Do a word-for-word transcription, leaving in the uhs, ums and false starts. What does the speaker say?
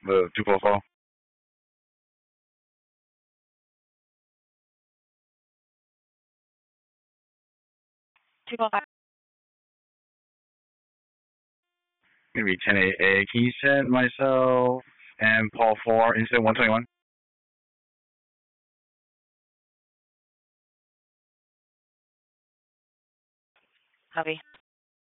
The two four four. two four five. Maybe ten eight A. Can you send myself and Paul four incident one twenty one? Copy.